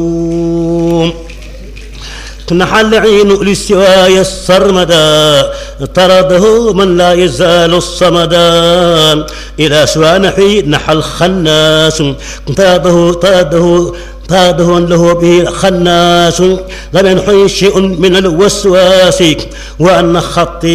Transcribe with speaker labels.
Speaker 1: نحل عين لسواي السرمدا طرده من لا يزال الصمدا إلى سوى نحي نحل خناس طاده له به خناس لم ينحي شيء من الوسواس وأن خطي